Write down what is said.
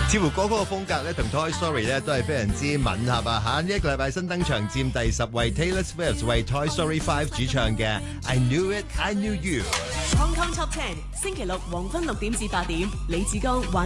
似乎歌曲嘅風格咧，同 Toy Story 咧都係非常之吻合啊！嚇，呢一個禮拜新登場佔第10位 ，Taylor Swift 為 Toy Story 5主唱嘅 I Knew It, I Knew You。 Hong Kong Top 10，星期六黃昏6點至8點，李志剛